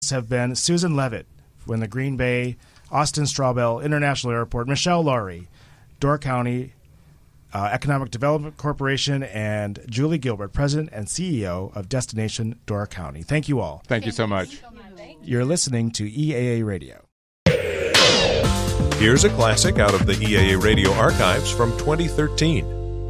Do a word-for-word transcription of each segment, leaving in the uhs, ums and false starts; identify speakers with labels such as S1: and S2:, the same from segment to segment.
S1: guests have been Susan Levitt from the Green Bay Austin Straubel International Airport, Michelle Laurie, Door County uh, Economic Development Corporation, and Julie Gilbert, President and C E O of Destination Door County. Thank you all.
S2: Thank you so much.
S1: You're listening to E A A Radio.
S3: Here's a classic out of the E A A Radio archives from twenty thirteen.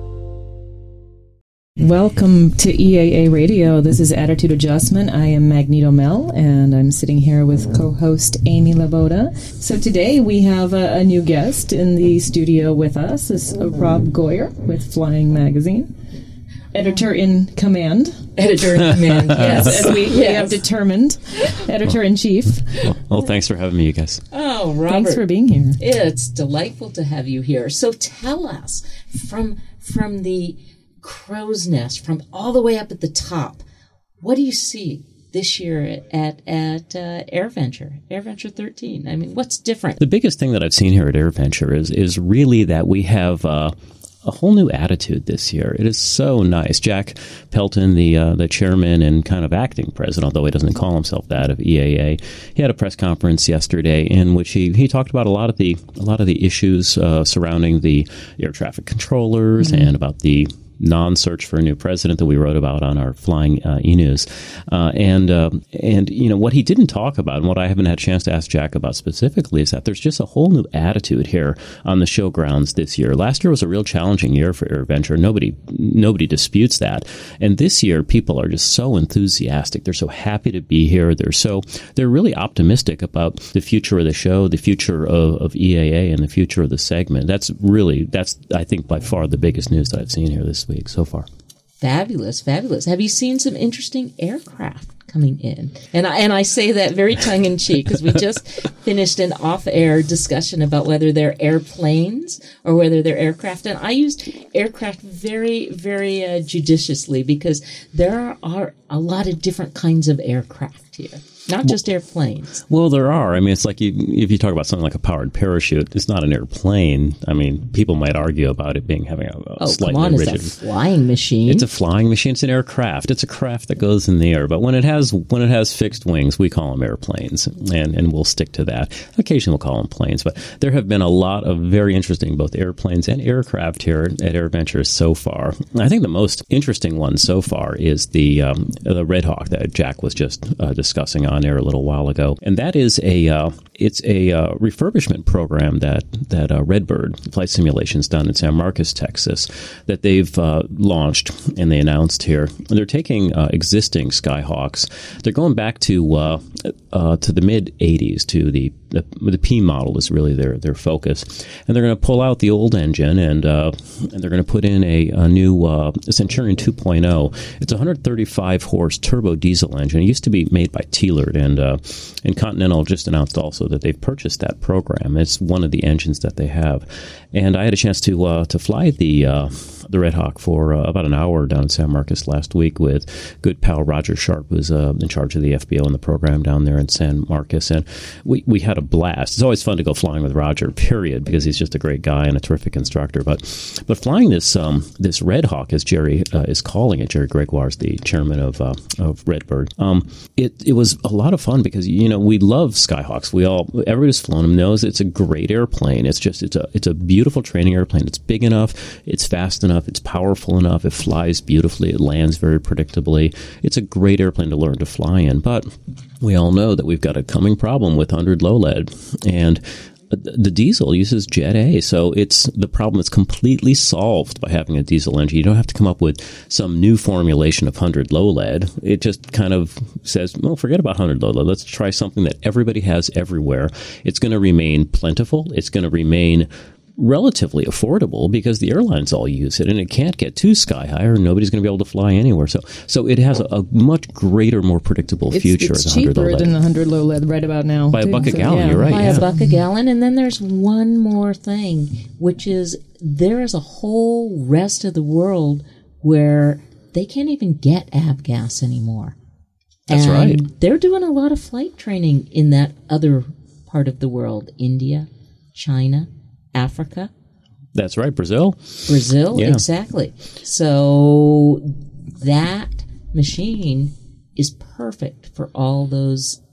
S4: Welcome to E A A Radio. This is Attitude Adjustment. I am Magneto Mel, and I'm sitting here with co-host Amy Lavoda. So today we have a, a new guest in the studio with us. This is uh, Rob Goyer with Flying Magazine. Editor in command.
S5: Editor in command, yes.
S4: As we, yes. we have determined. Editor in chief.
S6: Well, well, thanks for having me, you guys.
S5: Oh, Robert.
S4: Thanks for being here.
S5: It's delightful to have you here. So tell us, from from the crow's nest, from all the way up at the top, what do you see this year at at uh, AirVenture, AirVenture thirteen? I mean, what's different?
S6: The biggest thing that I've seen here at AirVenture is is really that we have uh, a whole new attitude this year. It is so nice. Jack Pelton, the uh, the chairman and kind of acting president, although he doesn't call himself that, of E A A, he had a press conference yesterday in which he, he talked about a lot of the a lot of the issues uh, surrounding the air traffic controllers mm-hmm. and about the non-search for a new president that we wrote about on our Flying uh, E-News. Uh, and, uh, and, you know, what he didn't talk about and what I haven't had a chance to ask Jack about specifically is that there's just a whole new attitude here on the showgrounds this year. Last year was a real challenging year for AirVenture. Nobody, nobody disputes that. And this year, people are just so enthusiastic. They're so happy to be here. They're so, they're really optimistic about the future of the show, the future of, of E A A, and the future of the segment. That's really, that's, I think, by far the biggest news that I've seen here this week so far.
S5: Fabulous, fabulous. Have you seen some interesting aircraft coming in? And I, and I say that very tongue-in-cheek because we just finished an off-air discussion about whether they're airplanes or whether they're aircraft. And I used aircraft very, very uh, judiciously because there are, are a lot of different kinds of aircraft here. Not just well, airplanes.
S6: Well, there are. I mean, it's like you, if you talk about something like a powered parachute, it's not an airplane. I mean, people might argue about it being having a, a
S5: oh,
S6: slightly
S5: come on,
S6: rigid.
S5: It's a flying machine.
S6: It's a flying machine. It's an aircraft. It's a craft that goes in the air. But when it has when it has fixed wings, we call them airplanes, and and we'll stick to that. Occasionally, we'll call them planes. But there have been a lot of very interesting both airplanes and aircraft here at AirVenture so far. I think the most interesting one so far is the um, the Red Hawk that Jack was just uh, discussing on air a little while ago, and that is a uh, it's a uh, refurbishment program that that uh, Redbird Flight Simulations down in San Marcos, Texas, that they've uh, launched and they announced here. And they're taking uh, existing Skyhawks. They're going back to uh, uh, to the mid eighties to the, the the P model is really their their focus, and they're going to pull out the old engine and uh, and they're going to put in a, a new uh, Centurion two point oh. It's a one hundred thirty-five horse turbo diesel engine. It used to be made by Teelert, and uh, and Continental just announced also that they've purchased that program. It's one of the engines that they have, and I had a chance to uh, to fly the uh, the Red Hawk for uh, about an hour down in San Marcos last week with good pal Roger Sharp, who's uh, in charge of the F B O and the program down there in San Marcos, and we we had a blast. It's always fun to go flying with Roger, period, because he's just a great guy and a terrific instructor. But but flying this um, this Red Hawk, as Jerry uh, is calling it, Jerry Gregoire is the chairman of uh, of Redbird. Um, it it was a lot of fun because you know we love Skyhawks. We all everybody who's flown them knows it's a great airplane. It's just it's a it's a beautiful training airplane. It's big enough. It's fast enough. It's powerful enough. It flies beautifully. It lands very predictably. It's a great airplane to learn to fly in. But we all know that we've got a coming problem with one hundred low lead, and the diesel uses Jet A, so it's the problem is completely solved by having a diesel engine. You don't have to come up with some new formulation of one hundred low lead. It just kind of says, well, forget about one hundred low lead. Let's try something that everybody has everywhere. It's going to remain plentiful. It's going to remain relatively affordable because the airlines all use it, and it can't get too sky high or nobody's going to be able to fly anywhere. So so it has a, a much greater, more predictable
S4: it's,
S6: future.
S4: It's cheaper than the one hundred low lead right about now.
S6: By
S4: too.
S6: a buck a
S4: so,
S6: gallon,
S4: yeah.
S6: you're right.
S5: By
S6: yeah.
S5: a buck a gallon. And then there's one more thing, which is there is a whole rest of the world where they can't even get avgas anymore.
S6: That's
S5: and
S6: right.
S5: They're doing a lot of flight training in that other part of the world, India, China, Africa.
S6: That's right, Brazil.
S5: Brazil,
S6: yeah.
S5: exactly. So that machine is perfect for all those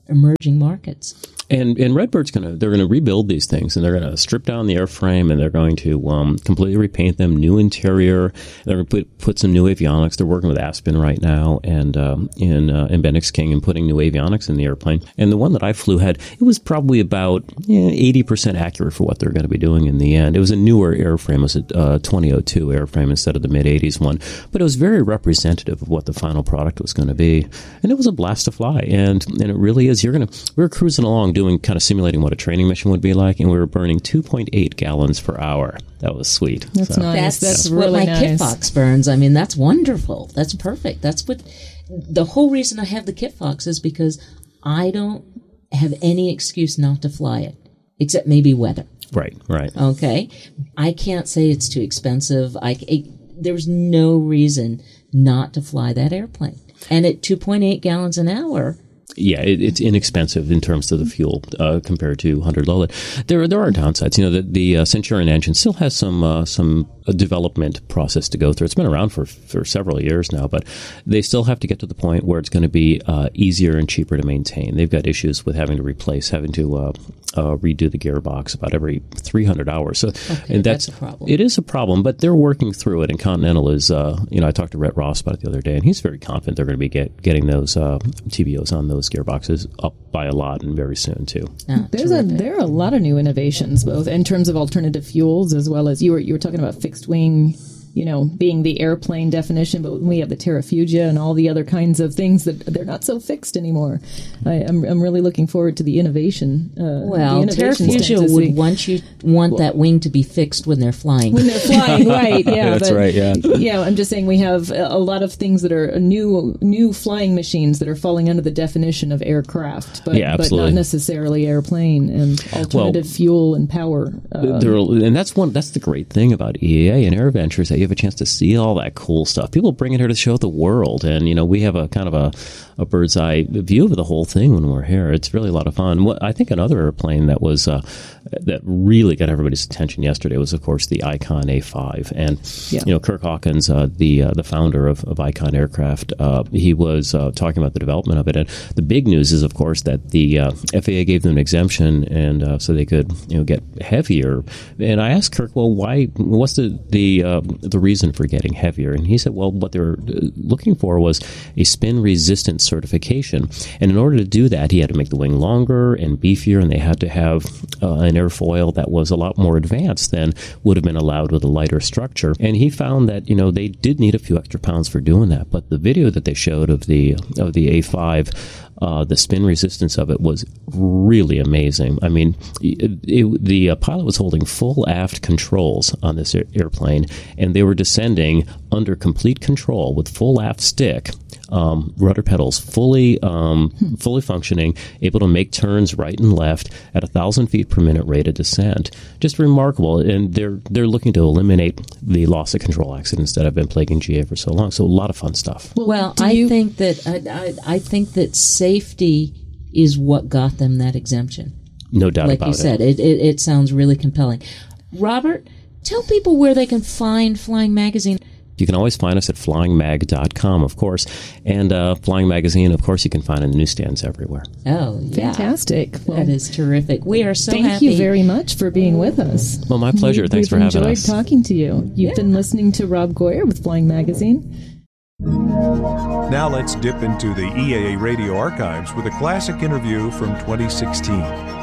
S5: emerging markets.
S6: And and Redbird's gonna they're gonna rebuild these things, and they're gonna strip down the airframe, and they're going to um, completely repaint them, new interior. They're gonna put put some new avionics. They're working with Aspen right now, and um, in uh, in Bendix King, and putting new avionics in the airplane. And the one that I flew had it was probably about eighty percent accurate for what they're going to be doing in the end. It was a newer airframe, it was a uh, twenty oh two airframe instead of the mid eighties one, but it was very representative of what the final product was going to be, and it was a blast to fly. And and it really is. You're gonna we were cruising along, doing kind of simulating what a training mission would be like, and we were burning two point eight gallons per hour. That was sweet.
S4: That's
S6: so.
S4: nice.
S5: That's,
S4: That's
S5: what
S4: really
S5: my
S4: nice.
S5: Kit Fox burns. I mean, that's wonderful. That's perfect. That's what the whole reason I have the Kit Fox is because I don't have any excuse not to fly it, except maybe weather.
S6: Right, right.
S5: Okay, I can't say it's too expensive. I it, there's no reason not to fly that airplane. And at two point eight gallons an hour.
S6: Yeah, it, it's inexpensive in terms of the fuel uh, compared to one hundred low lead. There, there are downsides. You know, the, the uh, Centurion engine still has some uh, some uh, development process to go through. It's been around for for several years now, but they still have to get to the point where it's going to be uh, easier and cheaper to maintain. They've got issues with having to replace, having to uh, uh, redo the gearbox about every three hundred hours. So,
S5: okay,
S6: and that's,
S5: that's a problem.
S6: It is a problem, but they're working through it. And Continental is, uh, you know, I talked to Rhett Ross about it the other day, and he's very confident they're going to be get, getting those uh, T B Os on those gearboxes up by a lot, and very soon too.
S5: Oh,
S4: There's a there are a lot of new innovations, both in terms of alternative fuels as well as you were you were talking about fixed wing, you know, being the airplane definition, but we have the Terrafugia and all the other kinds of things that they're not so fixed anymore. I, I'm I'm really looking forward to the innovation. Uh,
S5: Well,
S4: the innovations
S5: Terrafugia
S4: to see.
S5: would want you want well, that wing to be fixed when they're flying.
S4: When they're flying, right? Yeah,
S6: that's
S4: but,
S6: right. Yeah,
S4: yeah. I'm just saying we have a a lot of things that are new, new flying machines that are falling under the definition of aircraft, but,
S6: Yeah,
S4: but
S6: absolutely.
S4: not necessarily airplane and alternative
S6: Well,
S4: fuel and power. Uh,
S6: There are- and that's one. That's the great thing about E A A and AirVenture is that you have a chance to see all that cool stuff. People bring it here to show the world, and you know we have a kind of a, a bird's eye view of the whole thing when we're here. It's really a lot of fun. What, I think another airplane that was uh, that really got everybody's attention yesterday was, of course, the Icon A five. And
S4: Yeah.
S6: you know, Kirk Hawkins, uh, the uh, the founder of, of Icon Aircraft, uh, he was uh, talking about the development of it. And the big news is, of course, that the uh, F A A gave them an exemption, and uh, so they could you know get heavier. And I asked Kirk, well, why? What's the the uh, the reason for getting heavier? And he said, well, what they were looking for was a spin resistant certification. And in order to do that, he had to make the wing longer and beefier, and they had to have uh, an airfoil that was a lot more advanced than would have been allowed with a lighter structure. And he found that, you know, they did need a few extra pounds for doing that. But the video that they showed of the of the A five, uh, the spin resistance of it was really amazing. I mean, it, it, the uh, pilot was holding full aft controls on this air- airplane, and they were descending under complete control with full aft stick, um, rudder pedals fully um, fully functioning, able to make turns right and left at a thousand feet per minute rate of descent. Just remarkable, and they're they're looking to eliminate the loss of control accidents that have been plaguing G A for so long. So a lot of fun stuff.
S5: Well,
S4: do
S5: I
S4: you-
S5: think that I, I, I think that safety is what got them that exemption.
S6: No doubt
S5: Like
S6: about
S5: you
S6: it.
S5: said, it, it it sounds really compelling. Robert, tell people where they can find Flying Magazine.
S6: You can always find us at flying mag dot com, of course. And uh, Flying Magazine, of course, you can find in the newsstands everywhere.
S5: Oh, yeah.
S4: Fantastic. Well,
S5: That is terrific. We are so
S4: thank
S5: happy.
S4: you very much for being with us.
S6: Well, my pleasure.
S4: We-
S6: Thanks
S4: we've
S6: for having
S4: enjoyed
S6: us.
S4: talking to you. You've
S5: Yeah.
S4: been listening to Rob Goyer with Flying Magazine.
S3: Now let's dip into the E A A radio archives with a classic interview from twenty sixteen.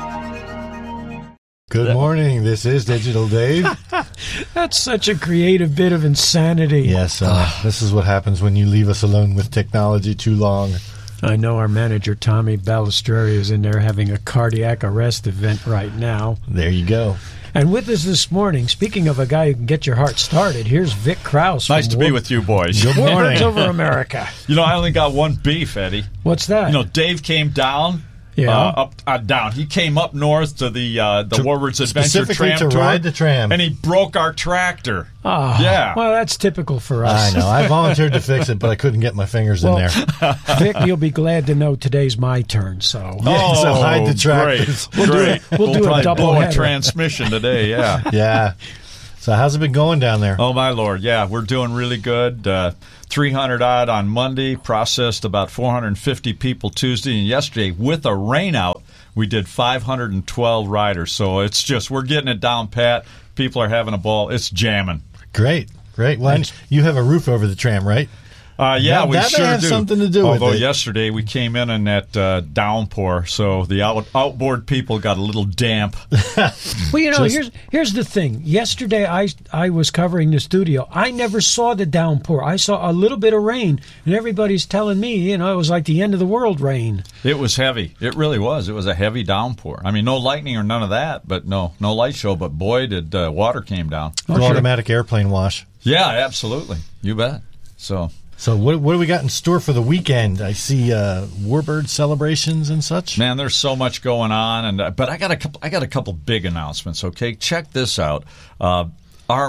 S2: Good morning. This is Digital Dave.
S7: That's such a creative bit of insanity.
S2: Yes, uh, this is what happens when you leave us alone with technology too long.
S7: I know our manager, Tommy Balistreri, is in there having a cardiac arrest event right now.
S2: There you go.
S7: And with us this morning, speaking of a guy who can get your heart started, here's Vic Krause.
S8: Nice
S7: from
S8: to be
S7: War-
S8: with you boys.
S2: Good
S7: Warbirds
S2: morning.
S7: Over America.
S8: You know, I only got one beef, Eddie.
S7: What's that?
S8: You know, Dave came down.
S7: Yeah.
S8: Uh, up, uh, down. He came up north to the uh, the
S2: To-
S8: Warbirds Adventure
S2: specifically
S8: Tram
S2: to
S8: Tour,
S2: ride the tram.
S8: and he broke our tractor.
S7: Ah,
S8: yeah.
S7: Well, that's typical for us.
S2: I know. I volunteered to fix it, but I couldn't get my fingers
S7: Well,
S2: in there.
S7: Vic, you'll be glad to know today's my turn. So
S2: Yeah, so hide the
S8: great,
S2: tractors.
S7: We'll do
S8: great.
S7: a- we'll do a
S8: probably
S7: double
S8: blow a
S7: header.
S8: transmission today. Yeah.
S2: Yeah. So how's it been going down there?
S8: Oh, my Lord. Yeah, we're doing really good. Uh, three hundred odd on Monday, processed about four hundred fifty people Tuesday, and yesterday, with a rain out, we did five hundred twelve riders. So it's just, we're getting it down pat. People are having a ball. It's jamming.
S2: Great, great. Well, and you have a roof over the tram, right?
S8: Uh, yeah,
S2: that,
S8: we
S2: that
S8: sure
S2: may have
S8: do.
S2: something to do
S8: Although
S2: with it.
S8: yesterday we came in in that uh, downpour, so the out, outboard people got a little damp.
S7: Well, you know,
S2: Just-
S7: here's here's the thing. Yesterday, I I was covering the studio. I never saw the downpour. I saw a little bit of rain, and everybody's telling me, you know, it was like the end of the world rain.
S8: It was heavy. It really was. It was a heavy downpour. I mean, no lightning or none of that, but no, no light show. But boy, did uh, water came down.
S2: An automatic airplane wash.
S8: Yeah, absolutely. You bet. So.
S2: So what what do we got in store for the weekend? I see uh, Warbird celebrations and such.
S8: Man, there's so much going on, and uh, but I got a couple. I got a couple big announcements. Okay, check this out. Uh, our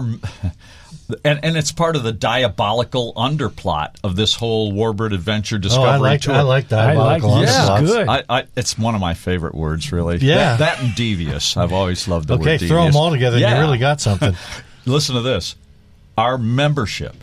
S8: and and it's part of the diabolical underplot of this whole Warbird Adventure Discovery
S2: Oh, I like
S8: Tour.
S2: I like diabolical
S7: I like-
S8: Yeah,
S2: onslaughts.
S7: good.
S8: I, I, it's one of my favorite words, really.
S2: Yeah.
S8: that, that and devious. I've always loved the
S2: Okay,
S8: word devious.
S2: throw them all together,
S8: Yeah.
S2: and you really got something.
S8: Listen to this. Our membership,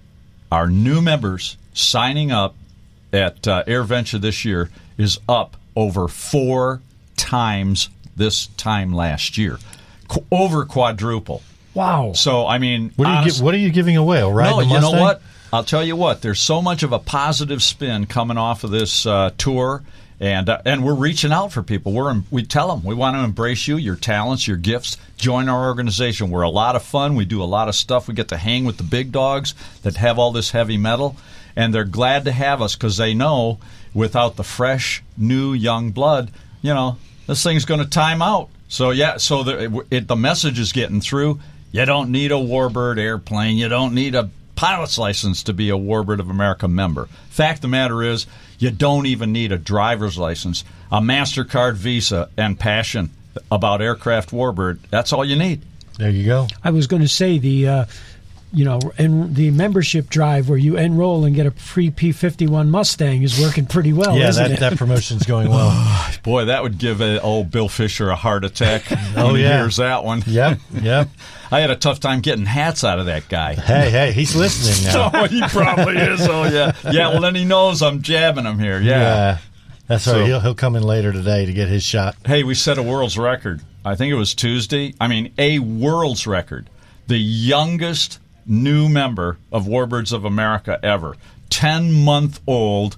S8: our new members signing up at uh, AirVenture this year is up over four times this time last year. Qu- over quadruple.
S7: Wow.
S8: So, I mean,
S2: What are you
S8: honest-
S2: gi- What are you giving away? A ride
S8: no,
S2: in the
S8: you know
S2: Mustang?
S8: what? I'll tell you what. There's so much of a positive spin coming off of this uh, tour, and uh, and we're reaching out for people. We're we tell them we want to embrace you, your talents, your gifts. Join our organization. We're a lot of fun. We do a lot of stuff. We get to hang with the big dogs that have all this heavy metal, and they're glad to have us because they know without the fresh, new, young blood, you know, this thing's going to time out. So yeah, so the it, the message is getting through. You don't need a Warbird airplane. You don't need a pilot's license to be a Warbird of America member. Fact of the matter is, you don't even need a driver's license, a MasterCard, Visa, and passion about aircraft Warbird. That's all you need.
S2: There you go.
S7: I was going to say the, uh, you know, and the membership drive where you enroll and get a free P fifty-one Mustang is working pretty well,
S2: yeah,
S7: isn't
S2: that,
S7: it?
S2: that promotion's going well.
S8: Boy, that would give a, old Bill Fisher a heart attack.
S2: Oh,
S8: when he
S2: yeah.
S8: hears that one.
S2: Yep, yep.
S8: I had a tough time getting hats out of that guy.
S2: Hey, hey, he's listening now.
S8: Oh, he probably is. Oh, yeah. Yeah, well, then he knows I'm jabbing him here. Yeah.
S2: Yeah. That's all right.
S8: So-
S2: He'll, he'll come in later today to get his shot.
S8: Hey, we set a world's record. I think it was Tuesday. I mean, a world's record. The youngest new member of Warbirds of America ever. ten-month-old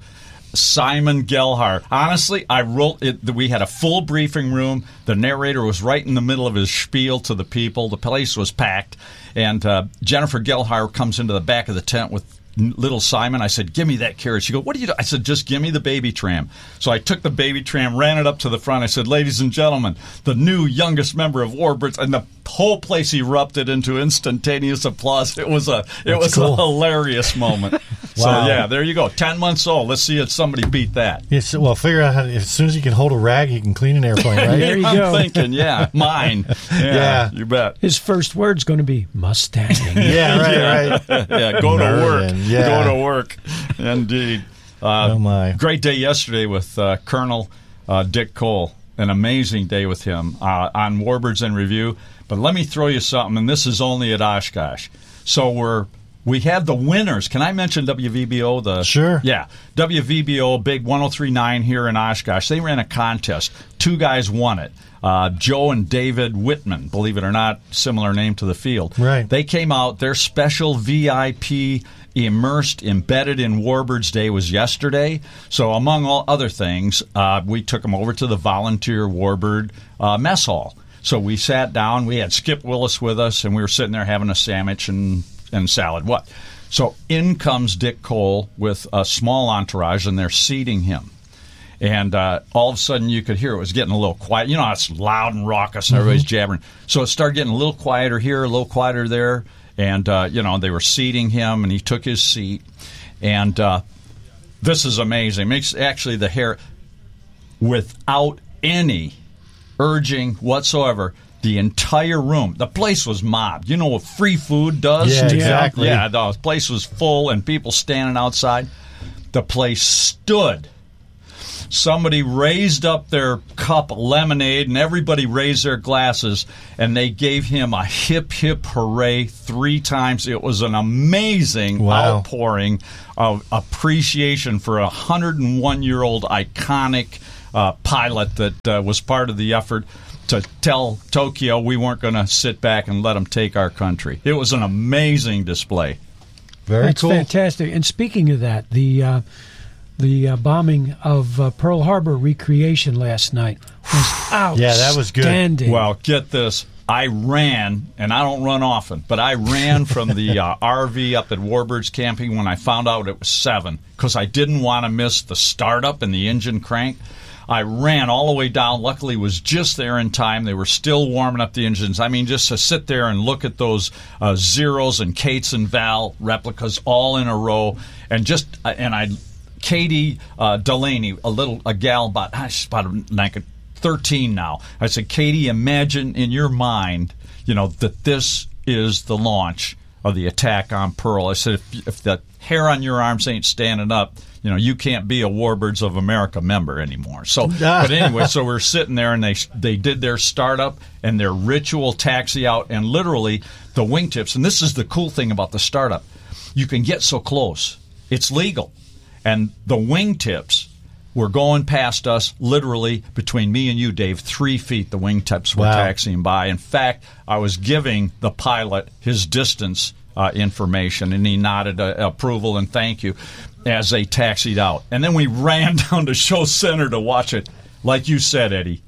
S8: Simon Gelhar. Honestly, I wrote it. We had a full briefing room. The narrator was right in the middle of his spiel to the people. The place was packed. And uh, Jennifer Gelhar comes into the back of the tent with little Simon. I said, give me that carriage. She goes, what do you do? I said, just give me the baby tram. So I took the baby tram, ran it up to the front. I said, ladies and gentlemen, the new youngest member of Warbirds. And the whole place erupted into instantaneous applause. It was a it
S2: That's
S8: was
S2: cool.
S8: a hilarious moment. So
S2: Wow.
S8: yeah, there you go. Ten months old. Let's see if somebody beat that.
S2: Yes, well, figure out how to, as soon as you can hold a rag, you can clean an airplane, right?
S7: There you
S8: I'm
S7: go.
S8: thinking, yeah, mine. Yeah,
S2: Yeah.
S8: you bet.
S7: His first word's going to be Mustang.
S2: yeah, right, right.
S8: Yeah, go to work.
S2: Merlin, yeah.
S8: Go to work. Indeed. Uh,
S2: Oh, my.
S8: Great day yesterday with uh, Colonel uh, Dick Cole. An amazing day with him uh, on Warbirds in Review. But let me throw you something, and this is only at Oshkosh. So we're we had the winners. Can I mention W V B O? The
S2: Sure.
S8: Yeah, W V B O, big one oh three point nine here in Oshkosh. They ran a contest. Two guys won it. Uh, Joe and David Whitman, believe it or not, similar name to the field.
S2: Right.
S8: They came out. Their special V I P immersed, embedded in Warbirds Day was yesterday. So among all other things, uh, we took them over to the volunteer Warbird uh, mess hall. So we sat down. We had Skip Willis with us, and we were sitting there having a sandwich and, and salad. What? So in comes Dick Cole with a small entourage, and they're seating him. And uh, all of a sudden, you could hear it was getting a little quiet. You know, it's loud and raucous, and everybody's jabbering. So it started getting a little quieter here, a little quieter there. And, uh, you know, they were seating him, and he took his seat. And uh, this is amazing. Makes actually the hair, without any urging whatsoever, the entire room, the place was mobbed. You know what free food does?
S2: Yeah,
S8: to-
S2: exactly.
S8: Yeah, the place was full and people standing outside. The place stood somebody raised up their cup of lemonade, and everybody raised their glasses, and they gave him a hip, hip hooray three times. It was an amazing
S2: Wow.
S8: outpouring of appreciation for a one hundred one year old iconic uh, pilot that uh, was part of the effort to tell Tokyo we weren't going to sit back and let them take our country. It was an amazing display.
S2: Very
S7: That's
S2: cool.
S7: fantastic. And speaking of that, the uh, the uh, bombing of uh, Pearl Harbor recreation last night was outstanding.
S2: Yeah, that was good.
S8: Well, get this. I ran, and I don't run often, but I ran from the uh, R V up at Warbirds Camping when I found out it was seven because I didn't want to miss the startup and the engine crank. I ran all the way down. Luckily, was just there in time. They were still warming up the engines. I mean, just to sit there and look at those uh, Zeros and Kates and Val replicas all in a row, and just uh, and I, Katie uh, Delaney, a little a gal about ah, she's about like thirteen now. I said, Katie, imagine in your mind, you know, that this is the launch of the attack on Pearl. I said, if, if the hair on your arms ain't standing up, you know, you can't be a Warbirds of America member anymore. So, but anyway, so we're sitting there, and they they did their startup and their ritual taxi out, and literally the wingtips. And this is the cool thing about the startup: you can get so close, it's legal, and the wingtips were going past us, literally between me and you, Dave, three feet. The wingtips were
S2: Wow.
S8: taxiing by. In fact, I was giving the pilot his distance uh, information, and he nodded uh, approval and thank you as they taxied out. And then we ran down to Show Center to watch it. Like you said, Eddie,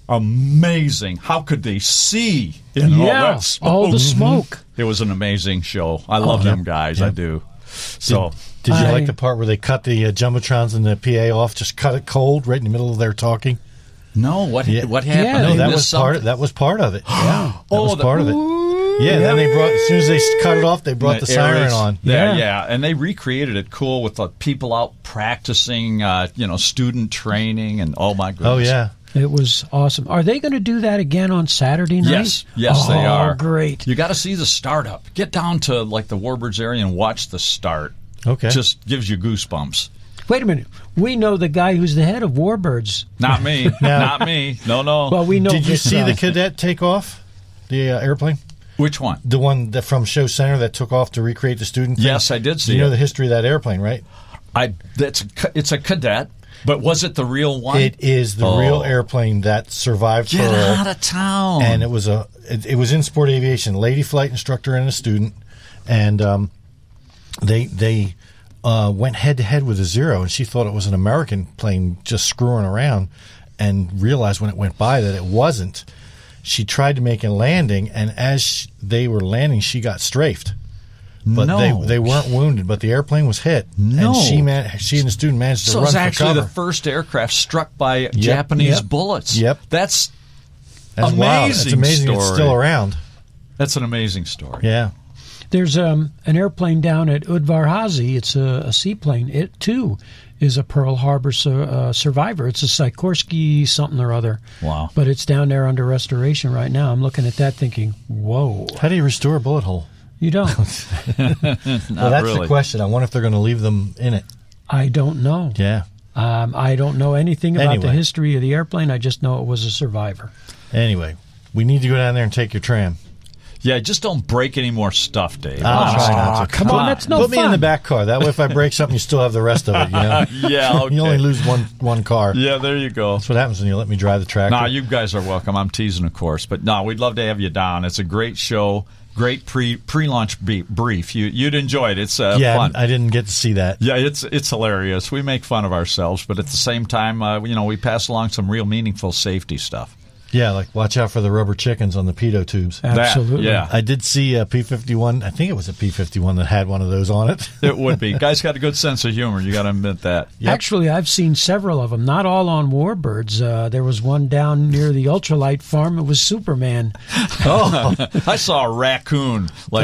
S8: amazing. How could they see in all
S7: Yeah,
S8: that smoke?
S7: all the smoke.
S8: It was an amazing show. I love
S2: Oh,
S8: them
S2: yep,
S8: guys.
S2: yep.
S8: I do. So,
S2: Did you
S7: I-
S2: like the part where they cut the uh, jumbotrons and the P A off? Just cut it cold right in the middle of their talking.
S8: no, what
S2: Yeah.
S8: what happened?
S7: Yeah,
S2: No,
S8: They
S2: that
S8: missed
S2: was part.
S8: something?
S2: That was part of it. Yeah, that
S8: Oh,
S2: was
S8: the-
S2: part of it. Yeah, then they brought as soon as they cut it off, they brought the, siren
S8: areas.
S2: on.
S8: Yeah,
S7: Yeah.
S8: yeah, and they recreated it cool with the people out practicing, uh, you know, student training, and oh my goodness.
S2: Oh yeah,
S7: It was awesome. Are they going to do that again on Saturday night?
S8: Yes, yes,
S7: oh,
S8: they are.
S7: Great.
S8: You got to see the startup. Get down to like the Warbirds area and watch the start.
S2: okay.
S8: Just gives you goosebumps.
S7: Wait a minute. We know the guy who's the head of Warbirds.
S8: Not me. Not me. No, no.
S7: Well, we know.
S2: Did you
S7: this
S2: see
S7: guy.
S2: the cadet take off the uh, airplane?
S8: Which one?
S2: The one that from Show Center that took off to recreate the student thing?
S8: Yes, I did see
S2: You know
S8: it.
S2: the history of that airplane, right?
S8: I. That's a ca- it's a cadet, but was it the real one?
S2: It is the
S8: Oh.
S2: real airplane that survived
S8: Get
S2: Pearl.
S8: out of town.
S2: And it was a it, it was in sport aviation, lady flight instructor and a student, and um, they they uh, went head to head with a Zero, and she thought it was an American plane just screwing around, and realized when it went by that it wasn't. She tried to make a landing, and as sh they were landing, she got strafed. But
S8: No.
S2: they they weren't wounded, but the airplane was hit,
S8: No.
S2: and she man she and the student managed to
S8: so
S2: run
S8: it's
S2: for
S8: actually
S2: cover.
S8: the first aircraft struck by Japanese
S2: yep.
S8: bullets.
S2: Yep.
S8: That's
S2: That's wild. It's
S8: amazing
S2: amazing it's
S8: story.
S2: still around.
S8: that's an amazing story.
S2: Yeah.
S7: There's um, an airplane down at Udvar-Hazy. It's a, a seaplane. It, too, is a Pearl Harbor sur- uh, survivor. It's a Sikorsky something or other.
S8: Wow.
S7: But it's down there under restoration right now. I'm looking at that thinking, whoa.
S2: How do you restore a bullet hole?
S7: You don't.
S2: Well, that's
S8: really.
S2: the question. I wonder if they're going to leave them in it.
S7: I don't know.
S2: Yeah.
S7: Um, I don't know anything about the
S2: Anyway.
S7: history of the airplane. I just know it was a survivor.
S2: Anyway, we need to go down there and take your tram.
S8: Yeah, just don't break any more stuff, Dave.
S2: I'll try not
S7: Aw,
S2: to.
S7: come on, that's no
S2: Put me in
S7: fun.
S2: the back car. That way, if I break something, you still have the rest of it. You know.
S8: Yeah, okay.
S2: You only lose one one car.
S8: Yeah, there you go.
S2: That's what happens when you let me drive the tractor.
S8: No, you guys are welcome. I'm teasing, of course, but no, we'd love to have you down. It's a great show, great pre pre launch brief. You you'd enjoy it. It's uh,
S2: yeah,
S8: fun.
S2: I didn't get to see that.
S8: Yeah, it's it's hilarious. We make fun of ourselves, but at the same time, uh, you know, we pass along some real meaningful safety stuff.
S2: Yeah, like watch out for the rubber chickens on the pitot tubes.
S8: That,
S7: Absolutely.
S8: yeah.
S2: I did see a P fifty-one. I think it was a P fifty-one that had one of those on it.
S8: It would be. Guys got a good sense of humor. You got to admit that.
S2: Yep.
S7: Actually, I've seen several of them, not all on Warbirds. Uh, there was one down near the ultralight farm. It was Superman.
S8: I saw a raccoon like